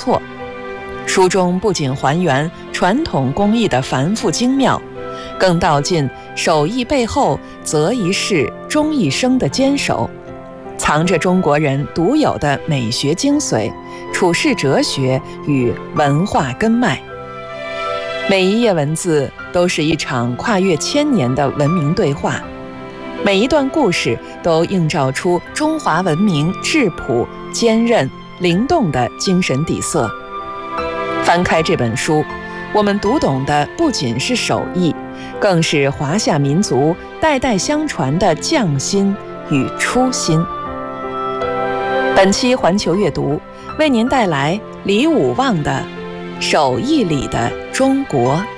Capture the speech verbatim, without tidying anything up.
错。书中不仅还原传统工艺的繁复精妙，更道尽手艺背后择一事终一生的坚守，藏着中国人独有的美学精髓、处世哲学与文化根脉。每一页文字都是一场跨越千年的文明对话，每一段故事都映照出中华文明质朴、坚韧、灵动的精神底色。翻开这本书，我们读懂的不仅是手艺，更是华夏民族代代相传的匠心与初心。本期环球阅读为您带来李武旺的《手艺里的中国》。